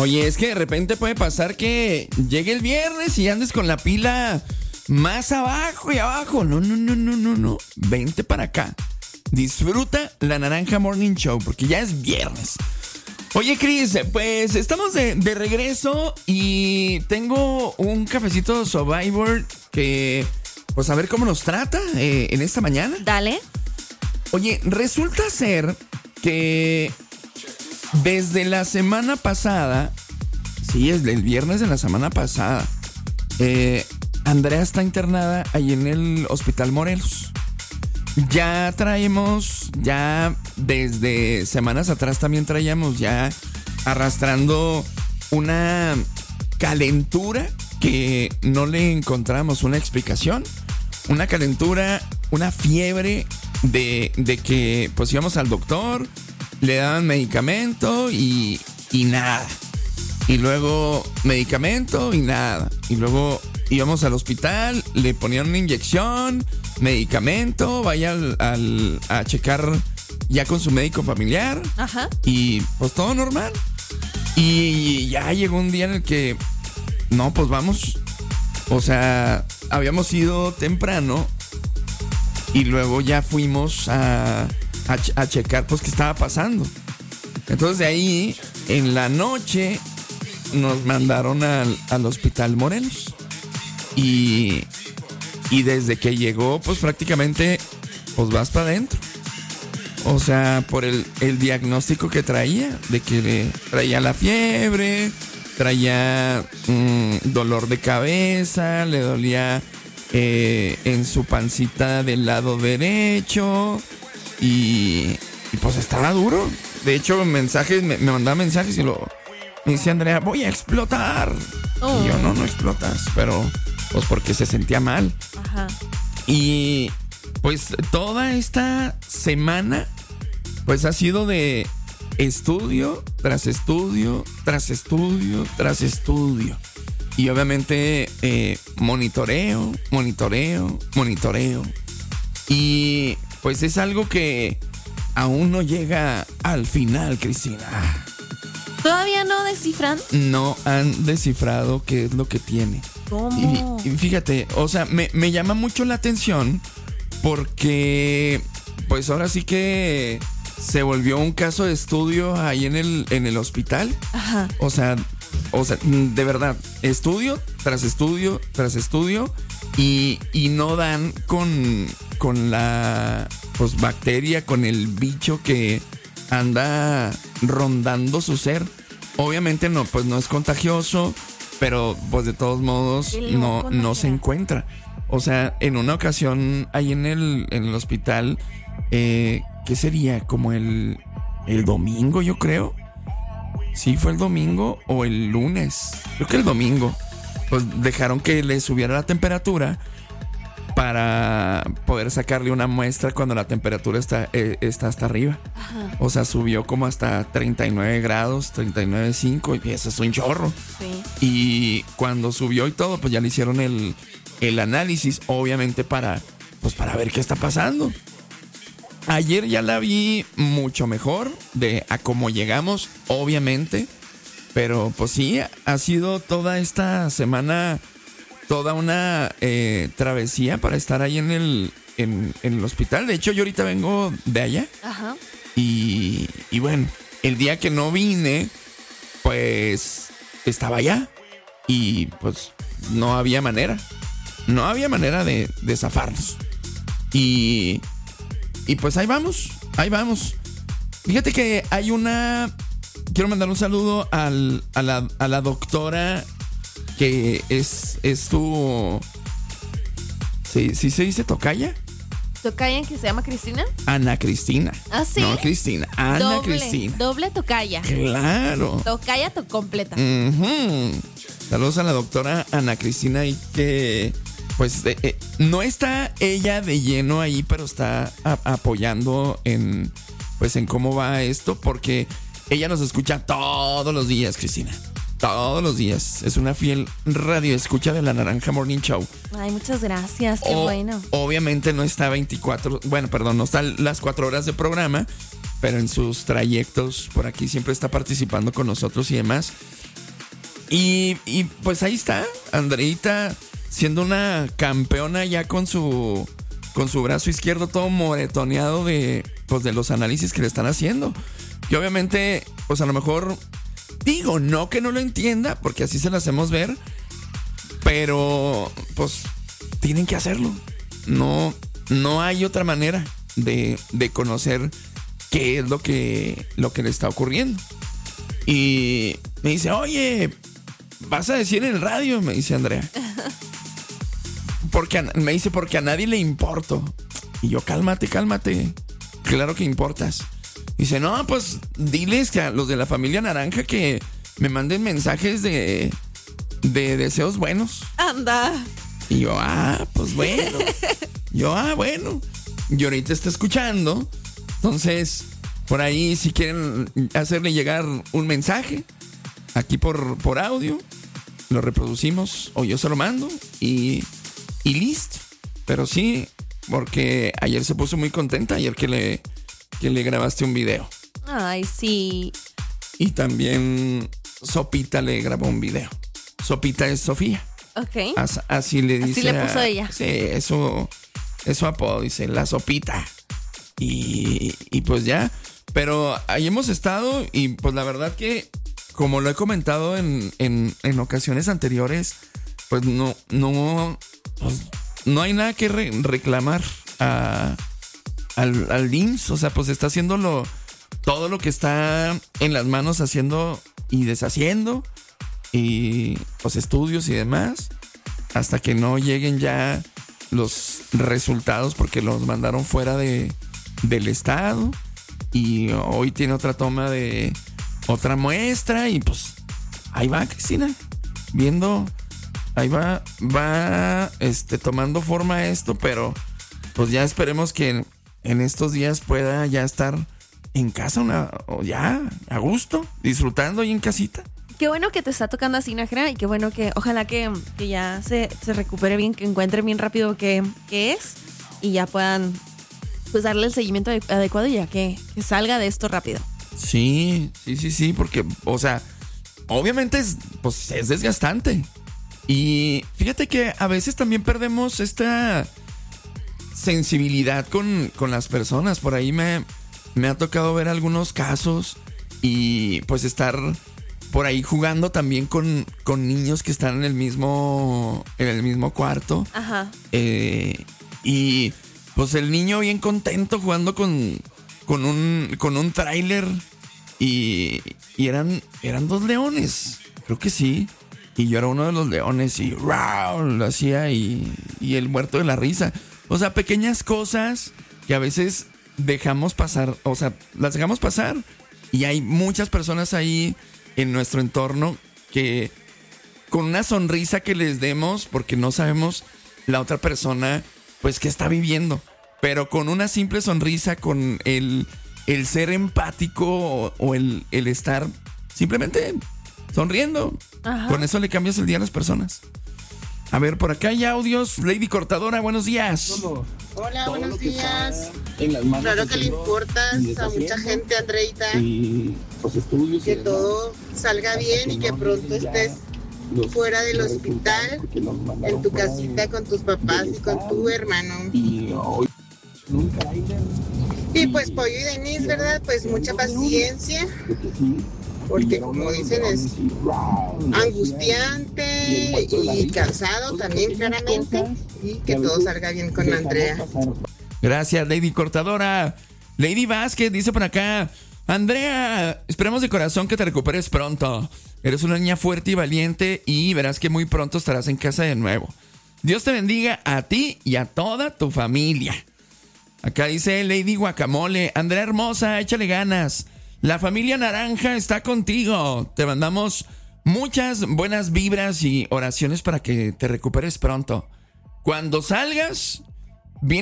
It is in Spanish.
Oye, es que de repente puede pasar que llegue el viernes y andes con la pila más abajo y abajo. No. Vente para acá. Disfruta la Naranja Morning Show porque ya es viernes. Oye, Cris, pues estamos de regreso y tengo un cafecito Survivor que, pues a ver cómo nos trata en esta mañana. Dale. Oye, resulta ser que desde la semana pasada, sí, es del viernes de la semana pasada, Andrea está internada ahí en el Hospital Morelos. Ya desde semanas atrás también traíamos ya arrastrando una calentura que no le encontramos una explicación. Una calentura, una fiebre de que pues íbamos al doctor, le daban medicamento y nada. Y luego medicamento y nada. Y luego íbamos al hospital, le ponían una inyección, medicamento, vaya a checar ya con su médico familiar. Ajá. Y pues todo normal. Y ya llegó un día en el que, no, pues vamos. O sea, habíamos ido temprano y luego ya fuimos a checar pues qué estaba pasando. Entonces de ahí, en la noche, nos mandaron al Hospital Morelos. Y desde que llegó, pues prácticamente, pues vas para adentro. O sea, por el diagnóstico que traía, de que traía la fiebre, traía dolor de cabeza, le dolía en su pancita del lado derecho y pues estaba duro. De hecho, mensajes, me mandaba mensajes y me dice Andrea, voy a explotar. Y yo, no explotas, pero pues porque se sentía mal. Ajá. Y pues toda esta semana pues ha sido de estudio tras estudio, tras estudio, tras estudio. Y obviamente monitoreo. Y pues es algo que aún no llega al final, Cristina. ¿Todavía no descifran? No han descifrado qué es lo que tiene. ¿Cómo? Y fíjate, o sea, me llama mucho la atención porque pues ahora sí que se volvió un caso de estudio ahí en el hospital. Ajá. O sea, de verdad, estudio tras estudio tras estudio y no dan con la pues bacteria, con el bicho que anda rondando su ser. Obviamente no, pues no es contagioso, pero pues de todos modos no se encuentra. O sea, en una ocasión ahí en el hospital, ¿qué sería? Como el domingo, yo creo. Sí, fue el domingo o el lunes. Creo que el domingo. Pues dejaron que le subiera la temperatura para poder sacarle una muestra cuando la temperatura está hasta arriba. Ajá. O sea, subió como hasta 39 grados, 39.5 y eso es un chorro. Sí. Y cuando subió y todo, pues ya le hicieron el análisis, obviamente para ver qué está pasando. Ayer ya la vi mucho mejor de a cómo llegamos, obviamente. Pero pues sí, ha sido toda esta semana toda una travesía para estar ahí en el hospital. De hecho, yo ahorita vengo de allá. Ajá. Y bueno, el día que no vine, pues estaba allá. Y pues no había manera. No había manera de zafarnos. Y pues ahí vamos. Fíjate que hay una... Quiero mandar un saludo a la doctora que es tu... ¿Sí se dice tocaya? ¿Tocaya que se llama Cristina? Ana Cristina. ¿Ah, sí? No, Cristina. Ana Cristina. Doble tocaya. Claro. Tocaya completa. Uh-huh. Saludos a la doctora Ana Cristina y que... Pues no está ella de lleno ahí, pero está apoyando en cómo va esto, porque ella nos escucha todos los días, Cristina. Todos los días. Es una fiel radioescucha de la Naranja Morning Show. Ay, muchas gracias, qué bueno. Obviamente no está no está las 4 horas de programa, pero en sus trayectos por aquí siempre está participando con nosotros y demás. Y pues ahí está, Andreita siendo una campeona ya con su brazo izquierdo todo moretoneado de los análisis que le están haciendo. Que obviamente, pues a lo mejor, digo, no que no lo entienda, porque así se lo hacemos ver, pero pues tienen que hacerlo. No hay otra manera de conocer qué es lo que le está ocurriendo. Y me dice, oye, ¿vas a decir en el radio? Me dice Andrea. Me dice, porque a nadie le importo. Y yo, cálmate. Claro que importas. Dice, no, pues diles que a los de la familia Naranja que me manden mensajes de deseos buenos. Anda. Y yo, pues bueno. Bueno. Y ahorita está escuchando. Entonces, por ahí, si quieren hacerle llegar un mensaje, aquí por audio, lo reproducimos o yo se lo mando y listo. Pero sí, porque ayer se puso muy contenta, ayer que le grabaste un video. Ay, sí. Y también Sopita le grabó un video. Sopita es Sofía. Ok. Así le dice. Así le puso ella. Sí, eso apodo, dice, la Sopita. Y pues ya. Pero ahí hemos estado y pues la verdad que, como lo he comentado en ocasiones anteriores, pues no hay nada que reclamar al IMSS. O sea, pues está haciendo todo lo que está en las manos, haciendo y deshaciendo, y pues estudios y demás, hasta que no lleguen ya los resultados, porque los mandaron fuera del estado. Y hoy tiene otra toma de otra muestra. Y pues ahí va Cristina, viendo, ahí va tomando forma esto. Pero pues ya esperemos que en estos días pueda ya estar en casa, ya a gusto, disfrutando ahí en casita. Qué bueno que te está tocando así, Nájera, y qué bueno que ojalá que ya se recupere bien, que encuentre bien rápido qué es, y ya puedan pues darle el seguimiento adecuado y ya que salga de esto rápido. Sí, porque, o sea, obviamente es desgastante. Y fíjate que a veces también perdemos esta sensibilidad con las personas. Por ahí me ha tocado ver algunos casos y pues estar por ahí jugando también con niños que están en el mismo cuarto. Ajá. Y pues el niño bien contento jugando con un tráiler y eran 2 leones, creo que sí. Y yo era uno de los leones y ¡rau! Lo hacía y el muerto de la risa. O sea, pequeñas cosas que a veces dejamos pasar, o sea, las dejamos pasar. Y hay muchas personas ahí en nuestro entorno que con una sonrisa que les demos, porque no sabemos la otra persona pues qué está viviendo, pero con una simple sonrisa, con el ser empático o el estar simplemente sonriendo, ajá, con eso le cambias el día a las personas. A ver, por acá hay audios. Lady Cortadora, buenos días. Hola, buenos días. Claro que le importas a mucha gente, Andreita, que todo salga bien y que pronto estés fuera del hospital, en tu casita con tus papás y con tu hermano. Y pues Pollo y Denise, ¿verdad? Pues mucha paciencia, porque como dicen es angustiante y cansado también claramente, y que todo salga bien con Andrea. Gracias, Lady Cortadora. Lady Vázquez dice por acá: Andrea, esperemos de corazón que te recuperes pronto. Eres una niña fuerte y valiente y verás que muy pronto estarás en casa de nuevo. Dios te bendiga a ti y a toda tu familia. Acá dice Lady Guacamole: Andrea hermosa, échale ganas. La familia Naranja está contigo. Te mandamos muchas buenas vibras y oraciones para que te recuperes pronto. Cuando salgas,